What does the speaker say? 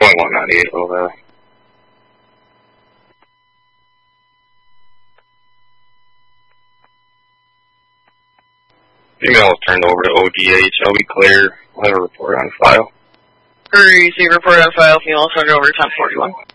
10.198 Little Valley. Email was turned over to ODH. I'll be clear. We'll have a report on file. Receive report on file. Email turned over to 1041.